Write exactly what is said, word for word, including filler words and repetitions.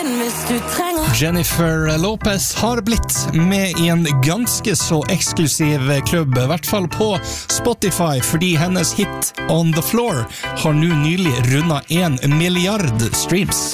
Jennifer Lopez har blitt med i en ganske så eksklusiv klubb, I hvert fall på Spotify, fordi hennes hit On The Floor har nu nylig rundet en milliard streams.